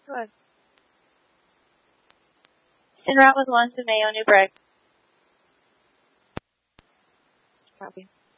Go ahead. En route with 1 to Mayo, New Brick. Copy.